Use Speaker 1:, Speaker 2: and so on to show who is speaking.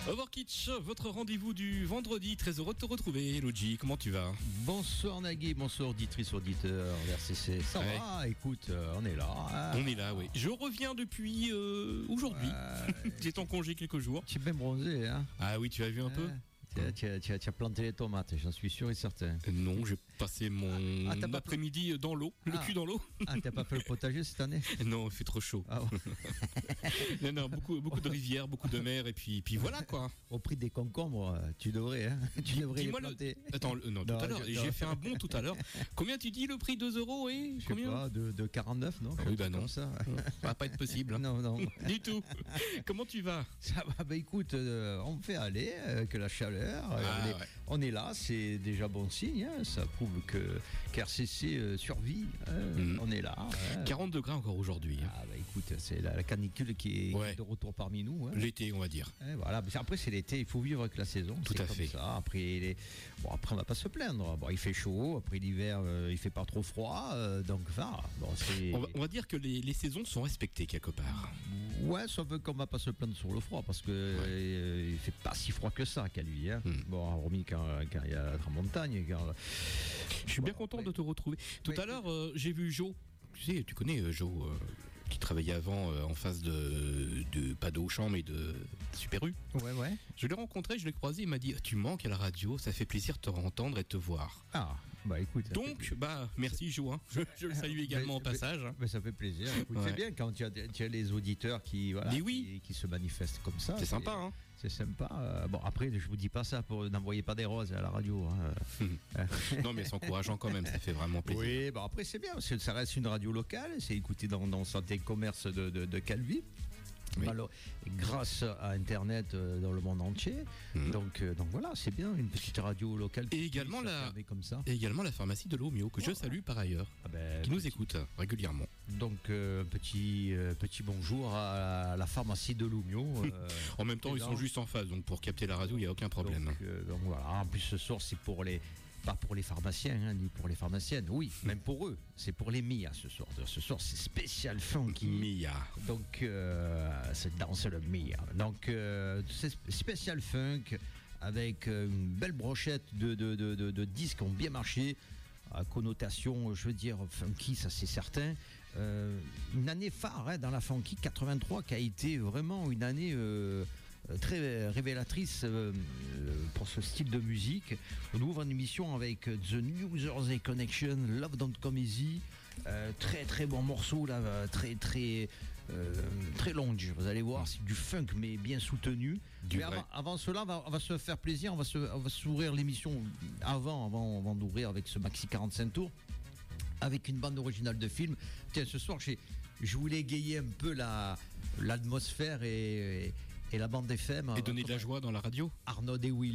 Speaker 1: Overkitsch, votre rendez-vous du vendredi. Très heureux de te retrouver, Luigi. Comment tu vas?
Speaker 2: Bonsoir Nagui, bonsoir auditrice, auditeur d'RCC. Ça va, écoute, on est là. Hein.
Speaker 1: On est là, oui. Je reviens depuis aujourd'hui. J'étais en congé quelques jours.
Speaker 2: Tu es bien bronzé, hein?
Speaker 1: Ah oui, tu as vu un peu?
Speaker 2: Tu as planté les tomates, j'en suis sûr et certain.
Speaker 1: Non, j'ai passé mon après-midi dans l'eau, le cul dans l'eau.
Speaker 2: Ah, t'as pas fait le potager cette année?
Speaker 1: Non, il fait trop chaud.
Speaker 2: Ah ouais.
Speaker 1: Non, beaucoup de rivières, beaucoup de mers, et puis voilà quoi.
Speaker 2: Au prix des concombres, tu devrais, hein? Tu devrais les planter.
Speaker 1: Attends, non, tout à l'heure, j'ai fait un bond tout à l'heure. Combien tu dis le prix? 2 € et
Speaker 2: je sais pas, de 49, non?
Speaker 1: Oui, bah non.
Speaker 2: Ça
Speaker 1: va pas être possible.
Speaker 2: Non.
Speaker 1: Du tout. Comment tu vas?
Speaker 2: Ça va, bah écoute, on me fait aller, que la chaleur. On est là, c'est déjà bon signe, hein, ça prouve que qu'RCC survit, on est là.
Speaker 1: 40 degrés encore aujourd'hui.
Speaker 2: Ah bah écoute, c'est la canicule qui est de retour parmi nous. Hein.
Speaker 1: L'été, on va dire.
Speaker 2: Voilà, après c'est l'été, il faut vivre avec la saison.
Speaker 1: Tout à fait.
Speaker 2: Ça. Après, on va pas se plaindre. Bon, il fait chaud, après l'hiver, il fait pas trop froid, donc enfin,
Speaker 1: on va dire que les saisons sont respectées quelque part.
Speaker 2: Ouais, sauf qu'on va pas se plaindre sur le froid parce que il fait pas si froid que ça qu'à lui. Hein. Bon, hormis quand il y a la montagne.
Speaker 1: Je suis bien content de te retrouver. Tout à l'heure, j'ai vu Jo. Tu connais Jo, qui travaillait avant en face de pas de Auchan mais de Super U.
Speaker 2: Ouais.
Speaker 1: Je l'ai rencontré, je l'ai croisé, il m'a dit tu manques à la radio, ça fait plaisir de te entendre et de te voir.
Speaker 2: Ah, bah écoute.
Speaker 1: Donc, merci Jo, hein. Je le salue également au passage.
Speaker 2: Mais ça fait plaisir. Écoute, c'est bien quand tu as les auditeurs qui se manifestent comme ça.
Speaker 1: C'est sympa, hein.
Speaker 2: C'est sympa. Bon, après, je vous dis pas ça pour n'envoyer pas des roses à la radio. Hein.
Speaker 1: Non, mais c'est encourageant quand même, ça fait vraiment plaisir.
Speaker 2: Oui, bon, après, c'est bien, parce que ça reste une radio locale, c'est écouté dans Santé et Commerce de Calvi. Oui. Alors, grâce à Internet dans le monde entier. Donc voilà, c'est bien, une petite radio locale.
Speaker 1: Et également la pharmacie de l'Omio, que je salue par ailleurs, qui nous écoute régulièrement.
Speaker 2: Donc petit bonjour à la pharmacie de l'Omio.
Speaker 1: En même temps, ils sont juste en face, donc pour capter la radio, il n'y a aucun problème.
Speaker 2: Donc voilà, en plus ce soir, c'est pas pour les pharmaciens, ni pour les pharmaciennes, oui, même pour eux, c'est pour les Mia ce soir. Ce soir, c'est spécial funky.
Speaker 1: Mia.
Speaker 2: Donc, c'est danser le Mia. Donc, c'est spécial funk avec une belle brochette de disques qui ont bien marché. À connotation, je veux dire, funky, ça c'est certain. Une année phare dans la funky 83 qui a été vraiment une année très révélatrice pour ce style de musique. On ouvre une émission avec The New Jersey Connection, Love Don't Come Easy, très bon morceau là, très longe. Vous allez voir, c'est du funk mais bien soutenu. Mais avant cela, on va se faire plaisir, on va s'ouvrir l'émission avant d'ouvrir avec ce maxi 45 tours, avec une bande originale de film. Tiens, ce soir, je voulais égayer un peu l'atmosphère et la bande FM.
Speaker 1: Et donner de la joie dans la radio.
Speaker 2: Arnaud et Will.